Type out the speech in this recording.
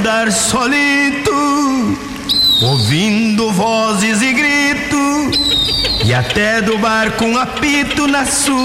andar solito, ouvindo vozes e grito, e até do bar com apito na sua